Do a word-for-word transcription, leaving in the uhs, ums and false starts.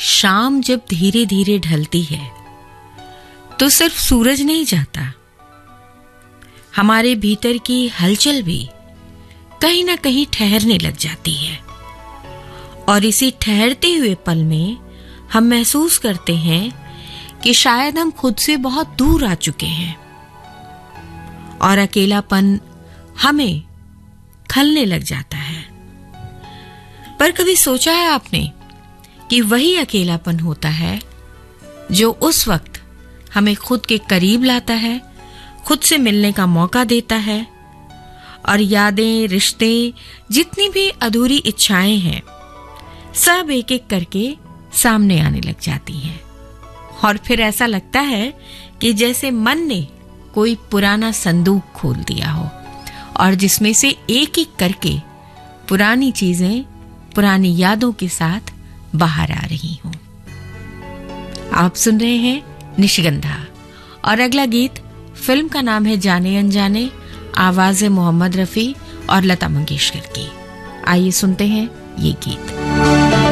शाम जब धीरे धीरे ढलती है तो सिर्फ सूरज नहीं जाता, हमारे भीतर की हलचल भी कहीं ना कहीं ठहरने लग जाती है। और इसी ठहरते हुए पल में हम महसूस करते हैं कि शायद हम खुद से बहुत दूर आ चुके हैं और अकेलापन हमें खलने लग जाता है। पर कभी सोचा है आपने कि वही अकेलापन होता है जो उस वक्त हमें खुद के करीब लाता है, खुद से मिलने का मौका देता है और यादें, रिश्ते, जितनी भी अधूरी इच्छाएं हैं सब एक एक करके सामने आने लग जाती हैं। और फिर ऐसा लगता है कि जैसे मन ने कोई पुराना संदूक खोल दिया हो और जिसमें से एक एक करके पुरानी चीजें, पुरानी यादों के साथ बाहर आ रही हों। आप सुन रहे हैं निशिगंधा और अगला गीत फिल्म का नाम है जाने अनजाने, आवाज है मोहम्मद रफी और लता मंगेशकर की। आइए सुनते हैं ये गीत।